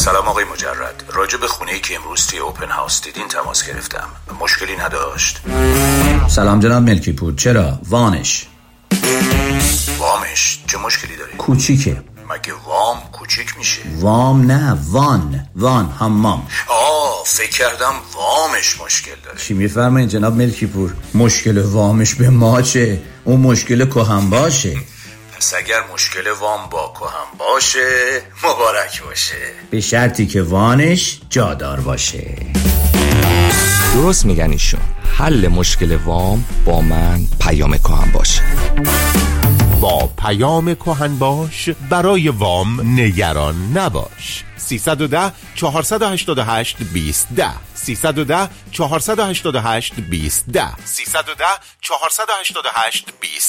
سلام آقای مجرد، راجع به خونه‌ای که امروز توی اوپن هاوس دیدین تماس گرفتم. مشکلی نداشت؟ سلام جناب ملکی پور. چرا؟ وامش چه مشکلی داره؟ کوچیکه. مگه وام کوچیک میشه؟ وام نه، وان حمام. فکر کردم وامش مشکل داره. چی میفرمایید جناب ملکی پور؟ مشکل وامش به ما چه؟ اون مشکل کهن باشه. پس اگر مشکل وام با کهن باشه مبارک باشه، به شرطی که وانش جادار باشه. درست میگن ایشون. حل مشکل وام با من پیام کهن باشه. با پیام کهن باش برای وام نگران نباش. 310 488 2010 310 488 2010 310 488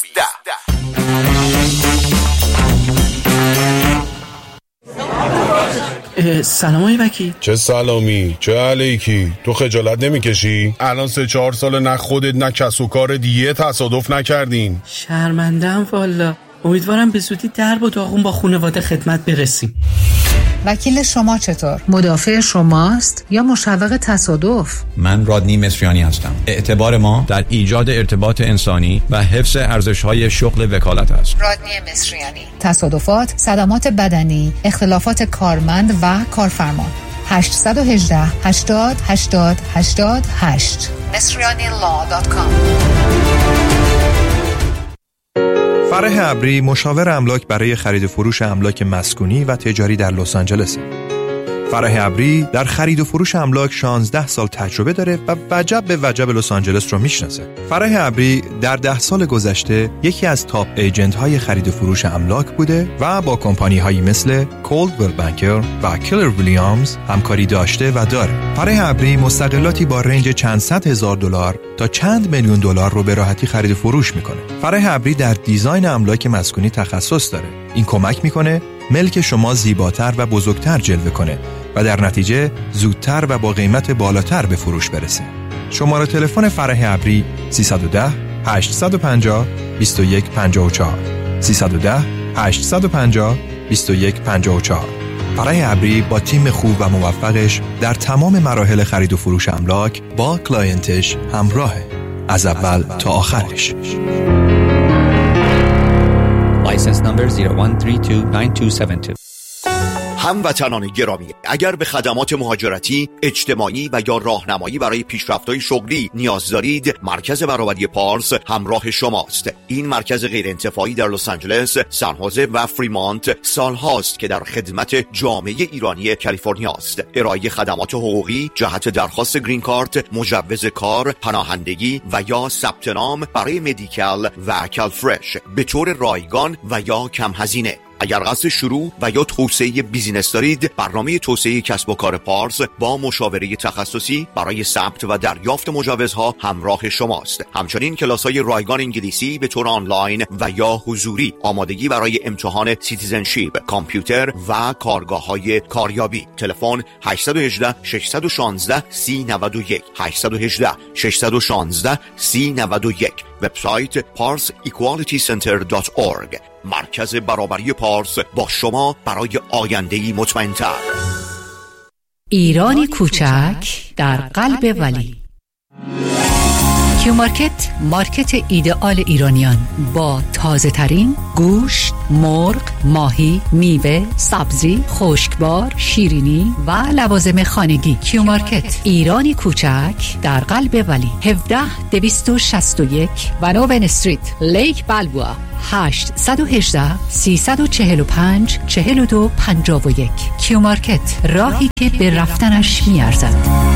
2010. سلام آقای وکیل. چه سلامی، چه علیکی؟ تو خجالت نمیکشی؟ الان 3-4 سال نه خودت نه کس و کار دیگه تصادف نکردین. شرمنده‌ام والا. امیدوارم به زودی درب و داغون با خانواده خدمت برسیم. وکیل شما چطور؟ مدافع شماست یا مشوق تصادف؟ من رادنی مصریانی هستم. اعتبار ما در ایجاد ارتباط انسانی و حفظ ارزش‌های شغل وکالت است. رادنی مصریانی. تصادفات، صدمات بدنی، اختلافات کارمند و کارفرما. 818 80 80 88 مصریanilaw.com. فرح ابری مشاور املاک برای خرید و فروش املاک مسکونی و تجاری در لس آنجلس. فرح ابری در خرید و فروش املاک 16 سال تجربه داره و وجب به وجب لس آنجلس رو میشناسه. فرح ابری در 10 سال گذشته یکی از تاپ ایجنت های خرید و فروش املاک بوده و با کمپانی هایی مثل کولدویل بانکر و کلر ویلیامز همکاری داشته و داره. فرح ابری مستقلاتی با رنج چند صد هزار دلار تا چند میلیون دلار رو به راحتی خرید و فروش میکنه. فرح ابری در دیزاین املاک مسکونی تخصص داره. این کمک میکنه ملک شما زیباتر و بزرگتر جلوه کنه و در نتیجه زودتر و با قیمت بالاتر به فروش برسه. شماره تلفن فرح ابری 310 850 2154 310 850 2154. فرح ابری با تیم خوب و موفقش در تمام مراحل خرید و فروش املاک با کلاینتش همراهه، از اول تا آخرش. License number 01329272. هموطنان گرامی، اگر به خدمات مهاجرتی، اجتماعی و یا راهنمایی برای پیشرفت‌های شغلی نیاز دارید، مرکز برابری پارس همراه شماست. این مرکز غیرانتفاعی در لس آنجلس، سان خوزه و فریمانت سالهاست که در خدمت جامعه ایرانی کالیفرنیا است. ارائه خدمات حقوقی جهت درخواست گرین کارت، مجوز کار، پناهندگی و یا ثبت نام برای مدیکال و کالفرش به طور رایگان و یا کم هزینه. اگر قصد شروع و یا توسعه بیزینس دارید، برنامه توسعه کسب و کار پارس با مشاوره تخصصی برای ثبت و دریافت مجوزها همراه شماست. همچنین کلاس‌های رایگان انگلیسی به طور آنلاین و یا حضوری، آمادگی برای امتحان سیتیزنشیپ، کامپیوتر و کارگاه‌های کاریابی. تلفن 818 616 3091 818 616 3091. وبسایت parsequalitycenter.org. مرکز برابری پارس با شما برای آینده‌ای مطمئن‌تر. ایرانی کوچک در قلب ولی. کیو مارکت، مارکت ایدئال ایرانیان با تازه ترین گوشت، مرغ، ماهی، میوه، سبزی، خشکبار، شیرینی و لوازم خانگی. کیو مارکت، ایرانی کوچک در قلب ولی. 17261 ونوون استریت، لیک بالبوا. 818 345 4251. کیو مارکت، راهی که به رفتنش میارزد.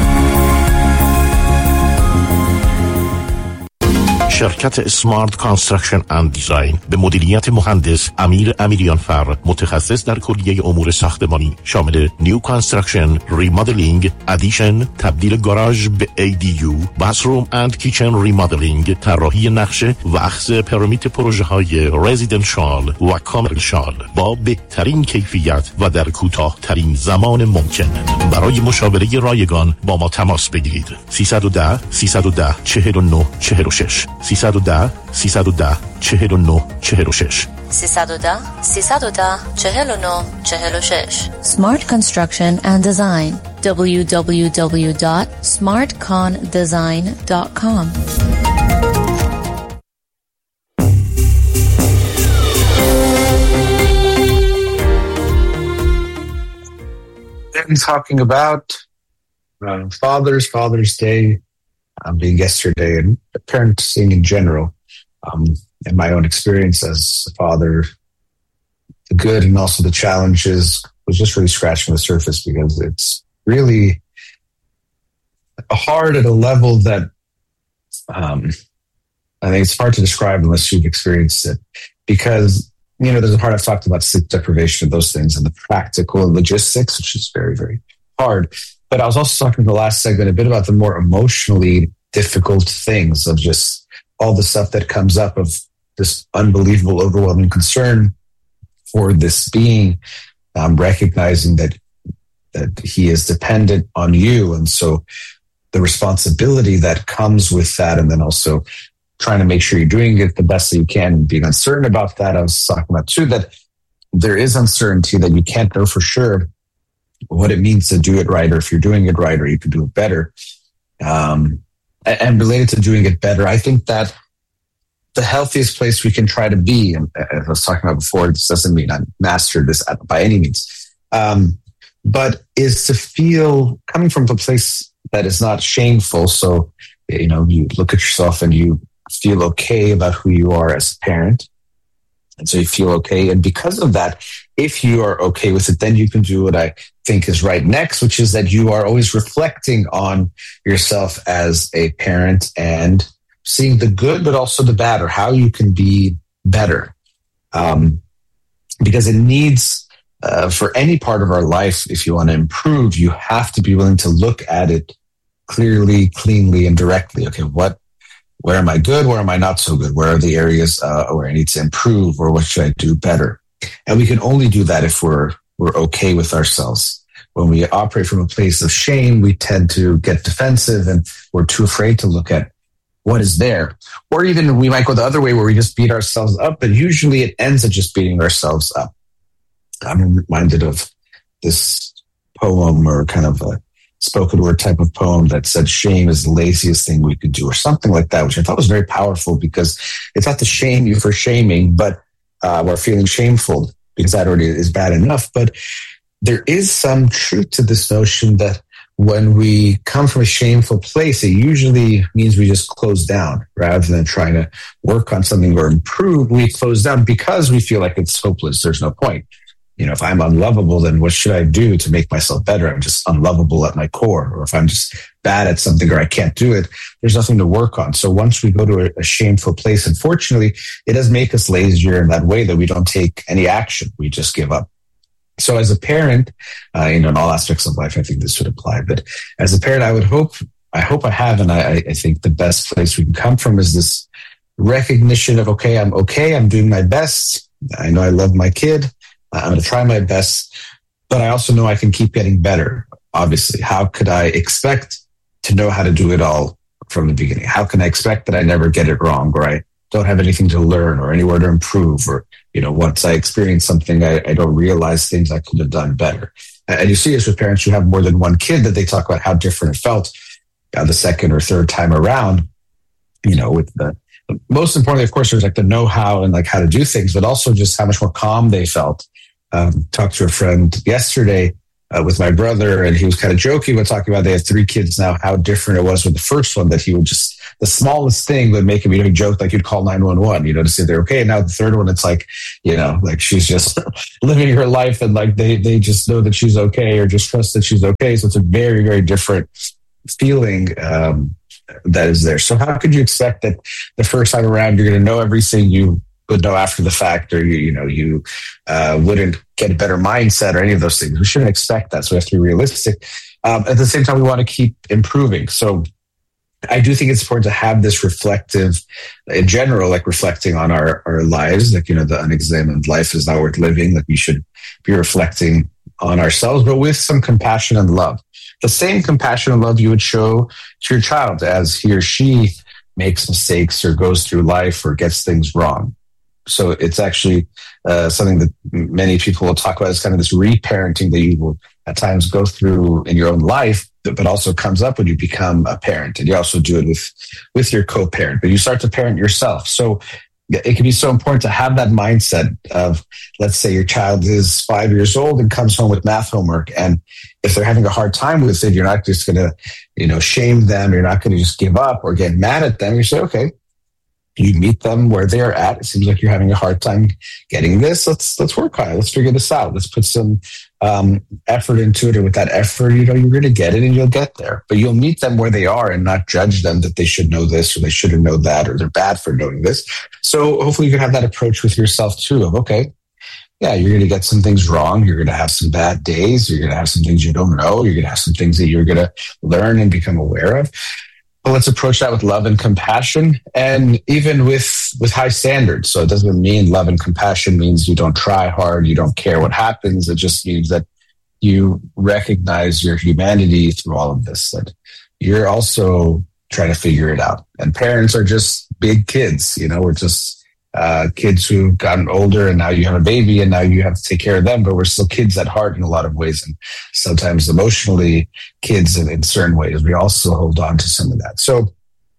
شرکت اسمارت کانستراکشن اند دیزاین به مدیریت مهندس امیر امیریانفر، متخصص در کلیه امور ساختمانی شامل نیو کانستراکشن، ریمادلینگ، ادیشن، تبدیل گاراژ به ADU، باتھروم اند کیچن ریمادلینگ، طراحی نقشه و اخذ پرمیت پروژه های رزیدنشال و کامرشال با بهترین کیفیت و در کوتاه ترین زمان ممکن. برای مشاوره رایگان با ما تماس بگیرید. 310 310 49 46 310 310 49 46 310 310 49 46. Smart Construction and Design. www.smartcondesign.com. And talking about Father's Day being yesterday, and parenting in general, and my own experience as a father, the good and also the challenges, was just really scratching the surface, because it's really hard at a level that I think it's hard to describe unless you've experienced it. Because, there's a part I've talked about sleep deprivation and those things and the practical and logistics, which is very, very hard. But I was also talking in the last segment a bit about the more emotionally difficult things of just all the stuff that comes up of this unbelievable, overwhelming concern for this being, recognizing that he is dependent on you. And so the responsibility that comes with that, and then also trying to make sure you're doing it the best that you can and being uncertain about that. I was talking about too, that there is uncertainty, that you can't know for sure what it means to do it right, or if you're doing it right, or you could do it better. And related to doing it better, I think that the healthiest place we can try to be, and as I was talking about before, this doesn't mean I mastered this by any means, but is to feel coming from a place that is not shameful. So, you look at yourself and you feel okay about who you are as a parent. And so you feel okay. And because of that, if you are okay with it, then you can do what I think is right next, which is that you are always reflecting on yourself as a parent and seeing the good, but also the bad, or how you can be better. Because it needs, for any part of our life, if you want to improve, you have to be willing to look at it clearly, cleanly, and directly. Okay, where am I good? Where am I not so good? Where are the areas where I need to improve, or what should I do better? And we can only do that if we're okay with ourselves. When we operate from a place of shame, we tend to get defensive, and we're too afraid to look at what is there. Or even we might go the other way, where we just beat ourselves up, but usually it ends at just beating ourselves up. I'm reminded of this poem, or kind of a spoken word type of poem, that said shame is the laziest thing we could do, or something like that, which I thought was very powerful, because it's not to shame you for shaming, but or feeling shameful, because that already is bad enough. But there is some truth to this notion that when we come from a shameful place, it usually means we just close down rather than trying to work on something or improve. We close down because we feel like it's hopeless. There's no point. If I'm unlovable, then what should I do to make myself better? I'm just unlovable at my core. Or if I'm just bad at something, or I can't do it, there's nothing to work on. So once we go to a shameful place, unfortunately, it does make us lazier in that way, that we don't take any action. We just give up. So as a parent, in all aspects of life, I think this would apply. But as a parent, I hope I have, and I think the best place we can come from is this recognition of, I'm doing my best. I know I love my kid. I'm going to try my best, but I also know I can keep getting better. Obviously, how could I expect to know how to do it all from the beginning? How can I expect that I never get it wrong, or I don't have anything to learn or anywhere to improve, or, once I experience something, I don't realize things I could have done better. And you see this with parents who have more than one kid, that they talk about how different it felt the second or third time around, with the most importantly, of course, there's like the know-how and like how to do things, but also just how much more calm they felt. Talked to a friend yesterday with my brother, and he was kind of joking about talking about they have 3 kids now, how different it was with the first one, that he would just, the smallest thing would make him, he joked like you'd call 911, to see if they're okay. And now the third one, it's like, like she's just living her life, and like they just know that she's okay, or just trust that she's okay. So it's a very, very different feeling that is there. So how could you expect that the first time around you're going to know everything you would know after the fact, or you wouldn't get a better mindset, or any of those things? We shouldn't expect that. So we have to be realistic. At the same time, we want to keep improving. So I do think it's important to have this reflective, in general, like reflecting on our lives. Like, the unexamined life is not worth living. Like, we should be reflecting on ourselves, but with some compassion and love. The same compassion and love you would show to your child as he or she makes mistakes or goes through life or gets things wrong. So it's actually something that many people will talk about as kind of this reparenting that you will at times go through in your own life, but also comes up when you become a parent. And you also do it with your co-parent, but you start to parent yourself. So it can be so important to have that mindset of, let's say your child is 5 years old and comes home with math homework. And if they're having a hard time with it, you're not just going to, shame them. You're not going to just give up or get mad at them. You say, okay, you meet them where they're at. It seems like you're having a hard time getting this. Let's work on it. Let's figure this out. Let's put some effort into it. And with that effort, you're going to get it and you'll get there. But you'll meet them where they are and not judge them that they should know this or they shouldn't know that or they're bad for knowing this. So hopefully you can have that approach with yourself too of, okay, yeah, you're going to get some things wrong. You're going to have some bad days. You're going to have some things you don't know. You're going to have some things that you're going to learn and become aware of. But let's approach that with love and compassion, and even with high standards. So it doesn't mean love and compassion means you don't try hard, you don't care what happens. It just means that you recognize your humanity through all of this, that you're also trying to figure it out. And parents are just big kids. We're just kids who've gotten older, and now you have a baby and now you have to take care of them, but we're still kids at heart in a lot of ways, and sometimes emotionally kids in certain ways. We also hold on to some of that. So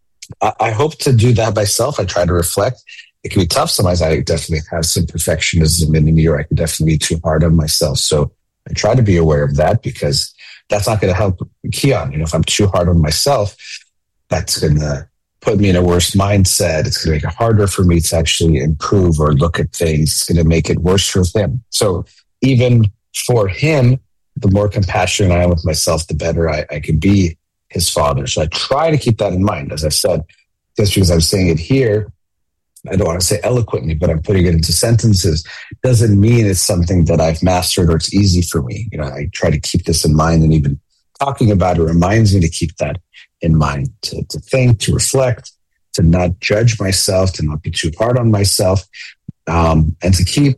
I hope to do that myself. I try to reflect. It can be tough. Sometimes I definitely have some perfectionism in me, or I can definitely be too hard on myself. So I try to be aware of that, because that's not going to help Keon. If I'm too hard on myself, that's going to put me in a worse mindset. It's going to make it harder for me to actually improve or look at things. It's going to make it worse for him. So even for him, the more compassionate I am with myself, the better I can be his father. So I try to keep that in mind. As I've said, just because I'm saying it here, I don't want to say eloquently, but I'm putting it into sentences, doesn't mean it's something that I've mastered or it's easy for me. I try to keep this in mind, and even talking about it reminds me to keep that in mind, to think, to reflect, to not judge myself, to not be too hard on myself, and to keep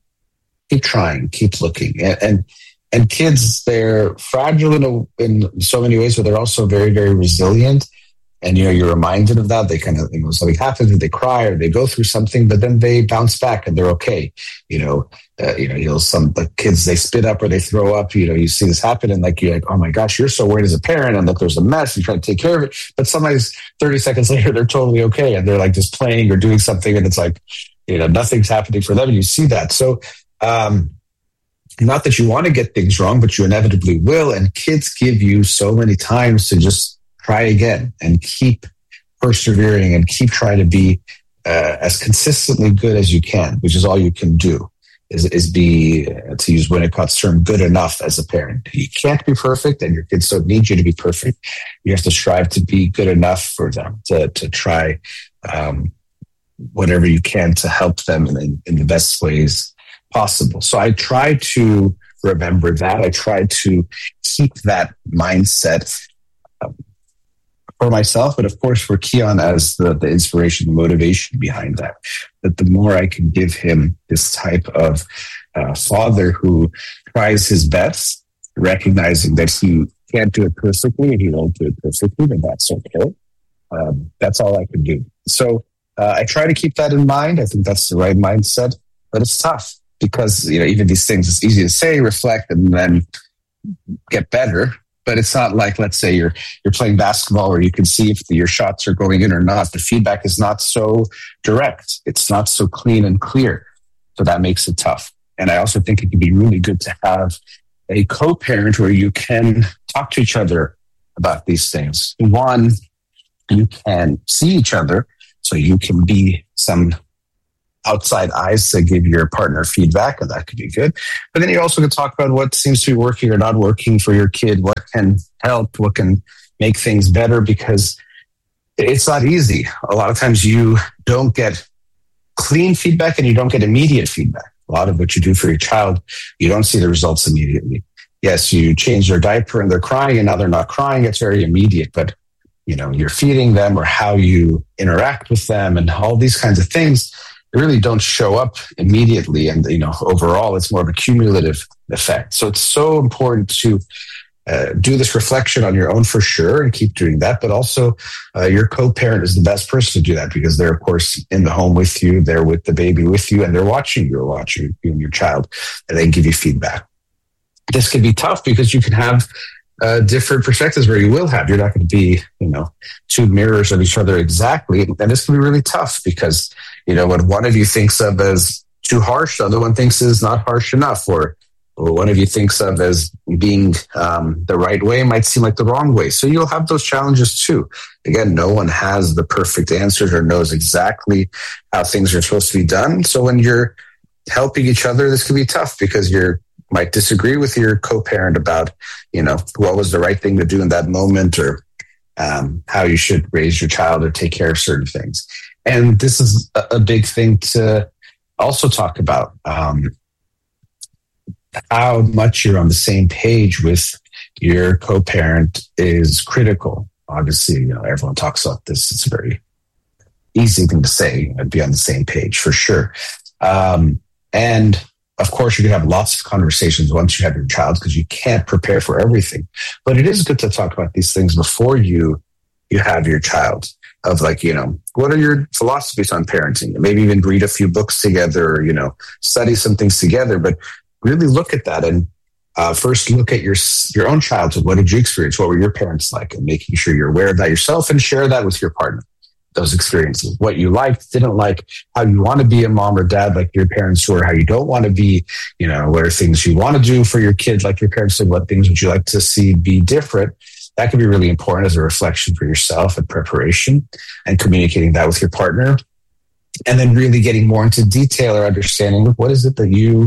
trying, keep looking. And kids, they're fragile in so many ways, but they're also very, very resilient. And, you're reminded of that. They kind of, something happens and they cry or they go through something, but then they bounce back and they're okay. Some the kids, they spit up or they throw up, you see this happen and you're like, oh my gosh, you're so worried as a parent and that there's a mess. You try to take care of it. But sometimes 30 seconds later, they're totally okay. And they're just playing or doing something. And it's nothing's happening for them. And you see that. So, not that you want to get things wrong, but you inevitably will. And kids give you so many times to just try again and keep persevering and keep trying to be as consistently good as you can, which is all you can do, is be, to use Winnicott's term, good enough as a parent. You can't be perfect, and your kids don't need you to be perfect. You have to strive to be good enough for them, to try whatever you can to help them in the best ways possible. So I try to remember that. I try to keep that mindset for myself, but of course for Keon as the inspiration, the motivation behind that the more I can give him this type of father who tries his best, recognizing that he can't do it perfectly and he won't do it perfectly, and that's okay. That's all I can do. So I try to keep that in mind. I think that's the right mindset, but it's tough because, even these things, it's easy to say, reflect, and then get better. But it's not like, let's say you're playing basketball where you can see if your shots are going in or not. The feedback is not so direct. It's not so clean and clear. So that makes it tough. And I also think it can be really good to have a co-parent where you can talk to each other about these things. One, you can see each other, so you can be some outside eyes to give your partner feedback, and that could be good. But then you also can talk about what seems to be working or not working for your kid, what can help, what can make things better, because it's not easy. A lot of times you don't get clean feedback and you don't get immediate feedback. A lot of what you do for your child, you don't see the results immediately. Yes, you change their diaper and they're crying and now they're not crying. It's very immediate, but you're feeding them or how you interact with them and all these kinds of things, they really don't show up immediately. And, overall, it's more of a cumulative effect. So it's so important to do this reflection on your own for sure and keep doing that. But also your co-parent is the best person to do that because they're, of course, in the home with you. They're with the baby with you, and they're watching you and your child, and they can give you feedback. This can be tough because you can have different perspectives where you're not going to be, two mirrors of each other exactly. And this can be really tough because, what one of you thinks of as too harsh, the other one thinks is not harsh enough, or one of you thinks of as being the right way might seem like the wrong way. So you'll have those challenges too. Again, no one has the perfect answers or knows exactly how things are supposed to be done. So when you're helping each other, this can be tough because you might disagree with your co-parent about, what was the right thing to do in that moment, or how you should raise your child or take care of certain things. And this is a big thing to also talk about. How much you're on the same page with your co-parent is critical. Obviously, everyone talks about this. It's a very easy thing to say, and be on the same page for sure. And of course, you can have lots of conversations once you have your child because you can't prepare for everything. But it is good to talk about these things before you have your child, of what are your philosophies on parenting? Maybe even read a few books together, or, study some things together. But really look at that and first look at your own childhood. What did you experience? What were your parents like? And making sure you're aware of that yourself and share that with your partner. Those experiences, what you liked, didn't like, how you want to be a mom or dad like your parents were, how you don't want to be, what are things you want to do for your kid like your parents did, what things would you like to see be different. That can be really important as a reflection for yourself and preparation, and communicating that with your partner. And then really getting more into detail or understanding what is it that you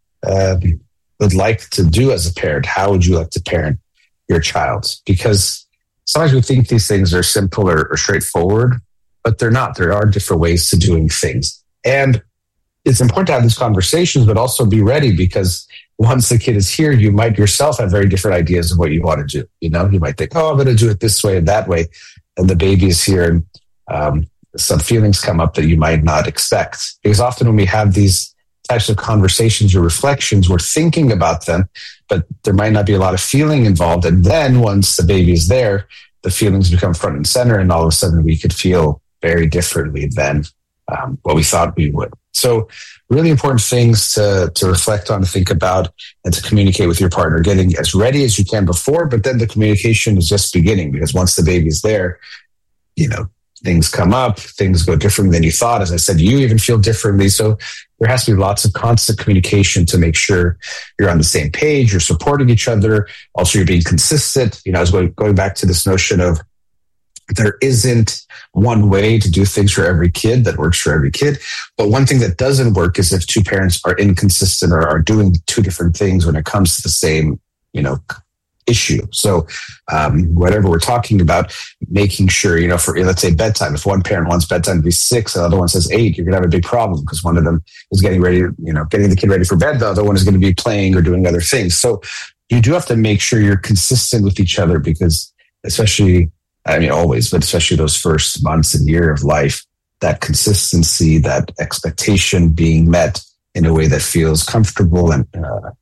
would like to do as a parent. How would you like to parent your child? Because sometimes we think these things are simple or straightforward, but they're not. There are different ways to doing things. And it's important to have these conversations, but also be ready, because once the kid is here, you might yourself have very different ideas of what you want to do. You might think, I'm going to do it this way and that way. And the baby is here, and some feelings come up that you might not expect. Because often when we have these types of conversations or reflections, we're thinking about them, but there might not be a lot of feeling involved. And then once the baby is there, the feelings become front and center, and all of a sudden we could feel very differently than what we thought we would. So really important things to reflect on, to think about, and to communicate with your partner, getting as ready as you can before, but then the communication is just beginning, because once the baby's there, things come up, things go differently than you thought. As I said, you even feel differently. So there has to be lots of constant communication to make sure you're on the same page, you're supporting each other. Also, you're being consistent. I was going back to this notion of there isn't one way to do things for every kid that works for every kid. But one thing that doesn't work is if two parents are inconsistent or are doing two different things when it comes to the same, issue. So whatever we're talking about, making sure, for, let's say, bedtime, if one parent wants bedtime to be 6 and the other one says 8, you're going to have a big problem, because one of them is getting ready, getting the kid ready for bed. The other one is going to be playing or doing other things. So you do have to make sure you're consistent with each other, because especially, always, but especially those first months and year of life, that consistency, that expectation being met in a way that feels comfortable and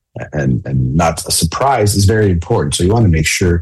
not a surprise is very important. So you want to make sure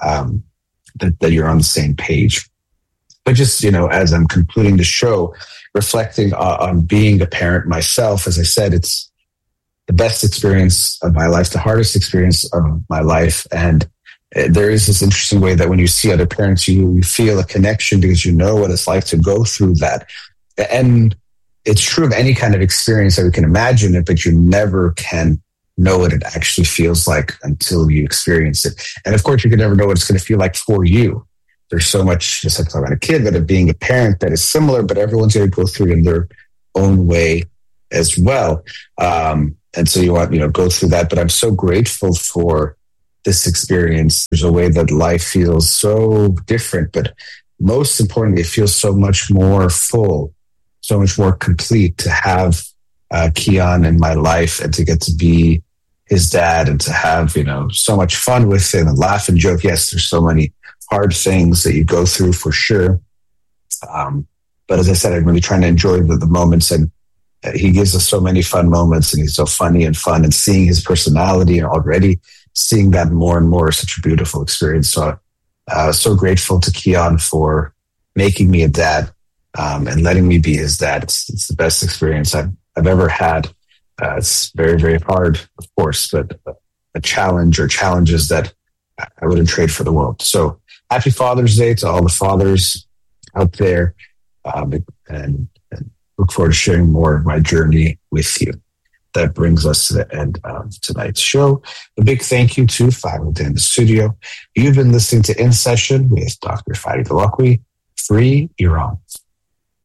that you're on the same page. But just, as I'm concluding the show, reflecting on being a parent myself, as I said, it's the best experience of my life, the hardest experience of my life. And there is this interesting way that when you see other parents, you feel a connection, because you know what it's like to go through that. And it's true of any kind of experience that we can imagine it, but you never can know what it actually feels like until you experience it. And of course, you can never know what it's going to feel like for you. There's so much, just like talking about a kid, but of being a parent that is similar, but everyone's going to go through it in their own way as well. And so you want, go through that. But I'm so grateful for this experience. There's a way that life feels so different, but most importantly, it feels so much more full, so much more complete to have Kian in my life, and to get to be his dad, and to have, so much fun with him and laugh and joke. Yes, there's so many hard things that you go through for sure. But as I said, I'm really trying to enjoy the moments and he gives us so many fun moments, and he's so funny and fun, and seeing his personality and already seeing that more and more is such a beautiful experience. So so grateful to Keon for making me a dad and letting me be his dad. It's the best experience I've ever had. It's very, very hard, of course, but a challenge or challenges that I wouldn't trade for the world. So happy Father's Day to all the fathers out there, and look forward to sharing more of my journey with you. That brings us to the end of tonight's show. A big thank you to Farid in the studio. You've been listening to In Session with Dr. Farid Holakwi. Free Iran.